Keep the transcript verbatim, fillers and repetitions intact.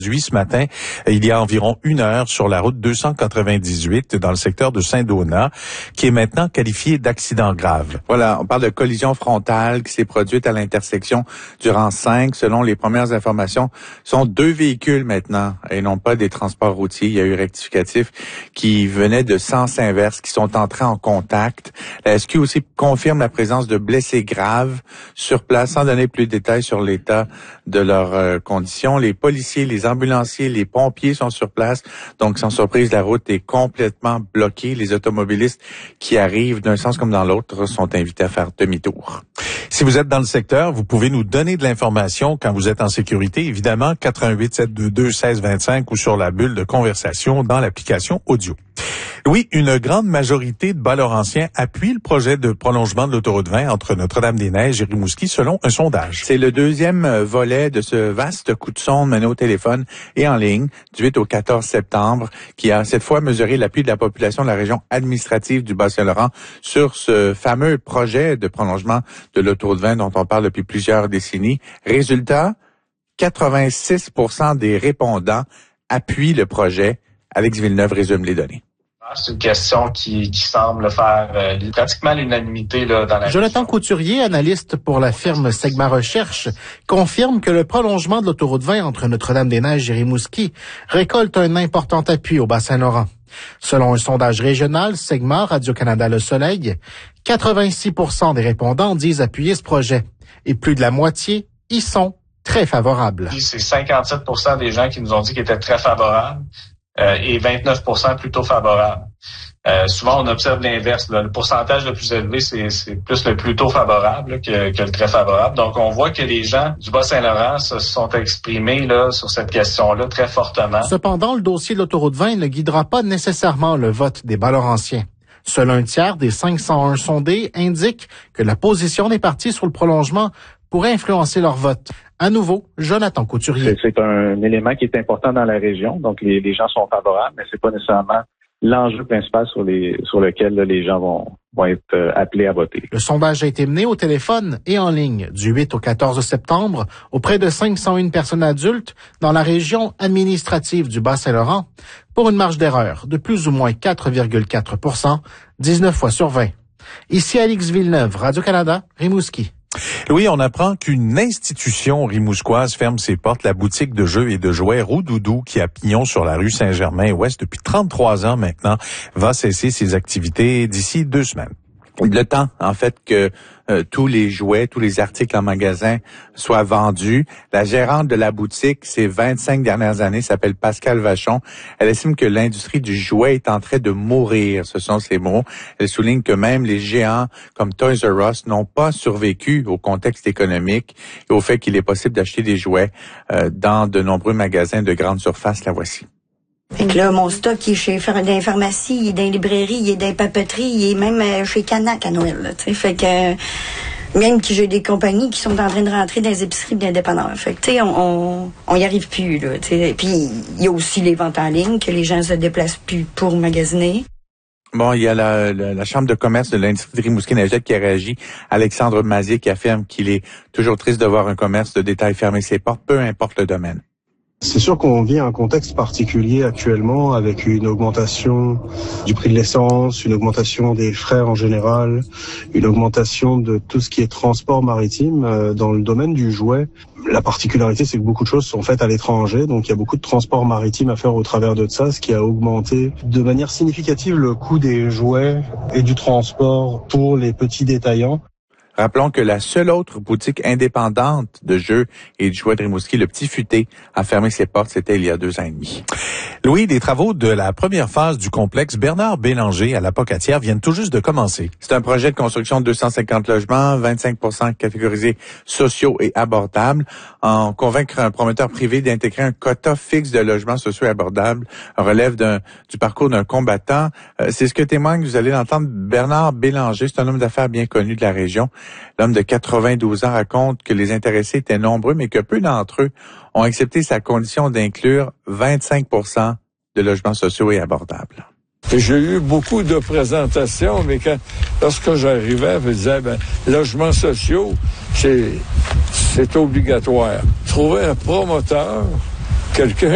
Ce matin, il y a environ une heure sur la route deux cent quatre-vingt-dix-huit dans le secteur de Saint-Donat, qui est maintenant qualifié d'accident grave. Voilà, on parle de collision frontale qui s'est produite à l'intersection du rang cinq. Selon les premières informations, ce sont deux véhicules maintenant et non pas des transports routiers. Il y a eu rectificatif qui venaient de sens inverse, qui sont entrés en contact. La S Q aussi confirme la présence de blessés graves sur place, sans donner plus de détails sur l'état de leurs euh, conditions. Les policiers, les ambulanciers, les pompiers sont sur place. Donc, sans surprise, la route est complètement bloquée. Les automobilistes qui arrivent d'un sens comme dans l'autre sont invités à faire demi-tour. Si vous êtes dans le secteur, vous pouvez nous donner de l'information quand vous êtes en sécurité, évidemment, quatre un huit sept deux deux seize vingt-cinq ou sur la bulle de conversation dans l'application audio. Oui, une grande majorité de Bas-Laurentiens appuient le projet de prolongement de l'autoroute vingt entre Notre-Dame-des-Neiges et Rimouski selon un sondage. C'est le deuxième volet de ce vaste coup de sonde mené au téléphone et en ligne du huit au quatorze septembre qui a cette fois mesuré l'appui de la population de la région administrative du Bas-Saint-Laurent sur ce fameux projet de prolongement de l'autoroute vingt dont on parle depuis plusieurs décennies. Résultat, quatre-vingt-six pour cent des répondants appuient le projet. Alex Villeneuve résume les données. C'est une question qui, qui semble faire euh, pratiquement l'unanimité là, dans la Jonathan Couturier, analyste pour la firme Segma Recherche, confirme que le prolongement de l'autoroute vingt entre Notre-Dame-des-Neiges et Rimouski récolte un important appui au Bas-Saint-Laurent. Selon un sondage régional, Segma, Radio-Canada Le Soleil, quatre-vingt-six pour cent des répondants disent appuyer ce projet et plus de la moitié y sont très favorables. C'est cinquante-sept pour cent des gens qui nous ont dit qu'ils étaient très favorables. Euh, et vingt-neuf pour cent plutôt favorables. Euh, souvent, on observe l'inverse. Là. Le pourcentage le plus élevé, c'est, c'est plus le plutôt favorable là, que, que le très favorable. Donc, on voit que les gens du Bas-Saint-Laurent se sont exprimés là, sur cette question-là très fortement. Cependant, le dossier de l'autoroute vingt ne guidera pas nécessairement le vote des Bas-Laurentiens. Seul un tiers des cinq cent un sondés indique que la position des partis sur le prolongement pourrait influencer leur vote. À nouveau, Jonathan Couturier. C'est, c'est un élément qui est important dans la région, donc les, les gens sont favorables, mais c'est pas nécessairement l'enjeu principal sur les sur lequel là, les gens vont vont être euh, appelés à voter. Le sondage a été mené au téléphone et en ligne du huit au quatorze septembre auprès de cinq cent un personnes adultes dans la région administrative du Bas-Saint-Laurent pour une marge d'erreur de plus ou moins quatre virgule quatre pour cent, dix-neuf fois sur vingt. Ici Alex Villeneuve, Radio-Canada, Rimouski. Louis, on apprend qu'une institution rimousquoise ferme ses portes. La boutique de jeux et de jouets Roudoudou, qui a pignon sur la rue Saint-Germain-Ouest depuis trente-trois ans maintenant, va cesser ses activités d'ici deux semaines. Le temps, en fait, que euh, tous les jouets, tous les articles en magasin soient vendus. La gérante de la boutique, ces vingt-cinq dernières années, s'appelle Pascal Vachon. Elle estime que l'industrie du jouet est en train de mourir, ce sont ses mots. Elle souligne que même les géants comme Toys R Us n'ont pas survécu au contexte économique et au fait qu'il est possible d'acheter des jouets euh, dans de nombreux magasins de grande surface. La voici. Fait que là, mon stock, il est chez, dans les pharmacies, il est dans les librairies, il est dans les papeteries, il est même chez Canac à Noël, là, tu sais. Fait que, même que j'ai des compagnies qui sont en train de rentrer dans les épiceries et dépanneurs. Fait que, tu sais, on, on, on y arrive plus, là, tu sais. Puis, il y a aussi les ventes en ligne, que les gens se déplacent plus pour magasiner. Bon, il y a la, la, la Chambre de commerce de l'industrie de Rimouski-Neigette qui a réagi. Alexandre Mazier qui affirme qu'il est toujours triste de voir un commerce de détail fermer ses portes, peu importe le domaine. C'est sûr qu'on vit un contexte particulier actuellement avec une augmentation du prix de l'essence, une augmentation des frais en général, une augmentation de tout ce qui est transport maritime dans le domaine du jouet. La particularité, c'est que beaucoup de choses sont faites à l'étranger, donc il y a beaucoup de transport maritime à faire au travers de ça, ce qui a augmenté de manière significative le coût des jouets et du transport pour les petits détaillants. Rappelons que la seule autre boutique indépendante de jeux et de jouets de Rimouski, le Petit Futé, a fermé ses portes, c'était il y a deux ans et demi. Louis, des travaux de la première phase du complexe Bernard Bélanger à la Pocatière viennent tout juste de commencer. C'est un projet de construction de deux cent cinquante logements, vingt-cinq pour cent catégorisés sociaux et abordables. En convaincre un promoteur privé d'intégrer un quota fixe de logements sociaux et abordables relève d'un, du parcours d'un combattant. Euh, c'est ce que témoigne, vous allez l'entendre, Bernard Bélanger. C'est un homme d'affaires bien connu de la région. L'homme de quatre-vingt-douze ans raconte que les intéressés étaient nombreux, mais que peu d'entre eux ont accepté sa condition d'inclure vingt-cinq pour cent de logements sociaux et abordables. J'ai eu beaucoup de présentations, mais quand, lorsque j'arrivais, je disais, ben, logements sociaux, c'est, c'est obligatoire. Trouver un promoteur, quelqu'un